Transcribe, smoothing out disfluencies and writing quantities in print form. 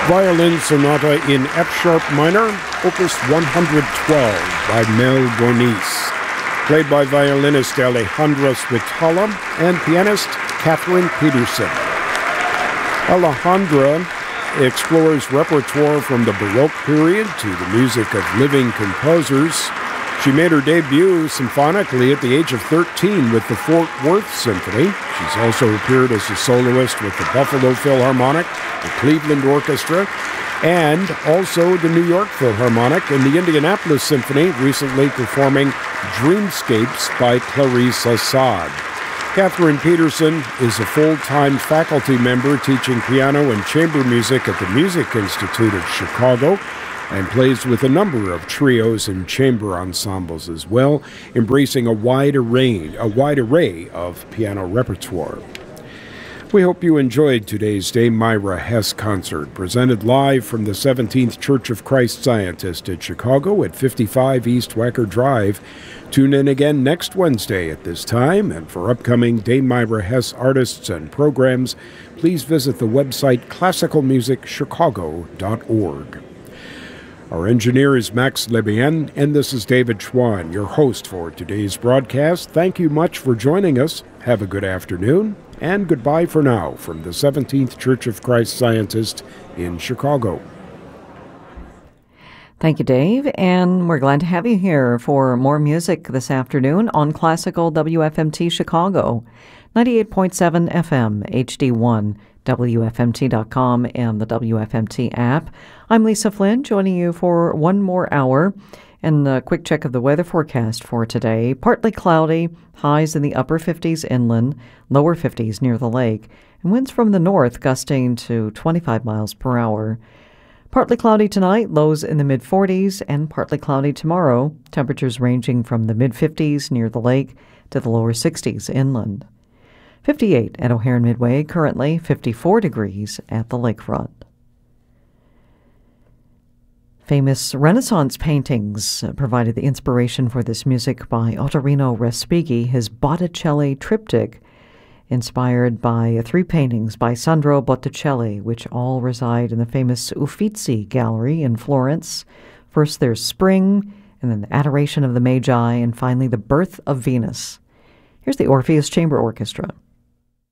Violin Sonata in F-sharp minor, Opus 112 by Mel Bonis, played by violinist Alejandra Svitala and pianist Catherine Peterson. Alejandra explores repertoire from the Baroque period to the music of living composers. She made her debut symphonically at the age of 13 with the Fort Worth Symphony. She's also appeared as a soloist with the Buffalo Philharmonic, the Cleveland Orchestra, and also the New York Philharmonic and the Indianapolis Symphony, recently performing Dreamscapes by Clarice Assad. Catherine Peterson is a full-time faculty member teaching piano and chamber music at the Music Institute of Chicago, and plays with a number of trios and chamber ensembles as well, embracing a wide array of piano repertoire. We hope you enjoyed today's Dame Myra Hess concert, presented live from the 17th Church of Christ Scientist at Chicago at 55 East Wacker Drive. Tune in again next Wednesday at this time, and for upcoming Dame Myra Hess artists and programs, please visit the website classicalmusicchicago.org. Our engineer is Max Lebien, and this is David Schwann, your host for today's broadcast. Thank you much for joining us. Have a good afternoon, and goodbye for now from the 17th Church of Christ Scientist in Chicago. Thank you, Dave, and we're glad to have you here for more music this afternoon on Classical WFMT Chicago, 98.7 FM, HD1, WFMT.com, and the WFMT app. I'm Lisa Flynn, joining you for one more hour. And a quick check of the weather forecast for today. Partly cloudy, highs in the upper 50s inland, lower 50s near the lake, and winds from the north gusting to 25 miles per hour. Partly cloudy tonight, lows in the mid-40s, and partly cloudy tomorrow, temperatures ranging from the mid-50s near the lake to the lower 60s inland. 58 at O'Hare and Midway, currently 54 degrees at the lakefront. Famous Renaissance paintings provided the inspiration for this music by Ottorino Respighi, his Botticelli triptych, inspired by three paintings by Sandro Botticelli, which all reside in the famous Uffizi Gallery in Florence. First there's Spring, and then the Adoration of the Magi, and finally the Birth of Venus. Here's the Orpheus Chamber Orchestra.